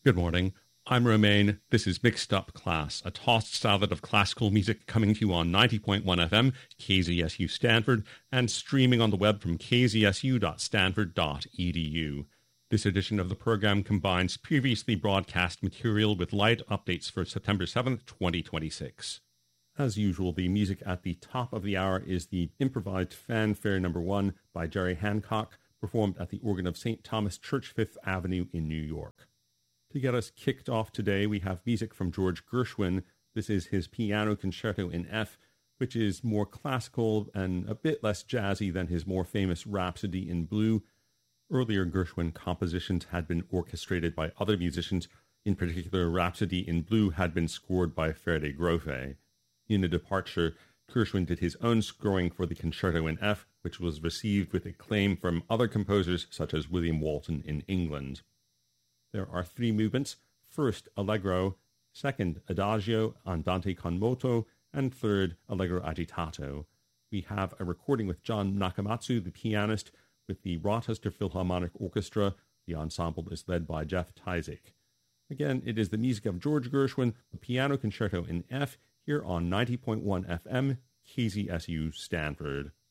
Good morning. I'm Romain. This is Mixed Up Class, a tossed salad of classical music coming to you on 90.1 FM, KZSU Stanford, and streaming on the web from kzsu.stanford.edu. This edition of the program combines previously broadcast material with light updates for September 7th, 2026. As usual, the music at the top of the hour is the improvised Fanfare No. 1 by Jerry Hancock, performed at the organ of St. Thomas Church, Fifth Avenue in New York. To get us kicked off today, we have music from George Gershwin. This is his Piano Concerto in F, which is more classical and a bit less jazzy than his more famous Rhapsody in Blue. Earlier Gershwin compositions had been orchestrated by other musicians. In particular, Rhapsody in Blue had been scored by Ferde Grofe. In a departure, Gershwin did his own scoring for the Concerto in F, which was received with acclaim from other composers such as William Walton in England. There are three movements: first, Allegro; second, Adagio, Andante con moto; and third, Allegro agitato. We have a recording with John Nakamatsu, the pianist, with the Rochester Philharmonic Orchestra. The ensemble is led by Jeff Tyzik. Again, it is the music of George Gershwin, the Piano Concerto in F, here on 90.1 FM, KZSU Stanford.